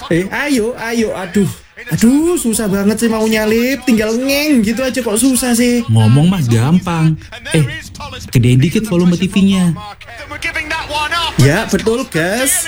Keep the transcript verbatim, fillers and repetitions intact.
Eh, ayo, ayo, aduh. Aduh, susah banget sih mau nyalip. Tinggal ngeng gitu aja kok susah sih. Ngomong mah gampang. Eh, gedein dikit volume T V-nya. Ya, betul, Gas.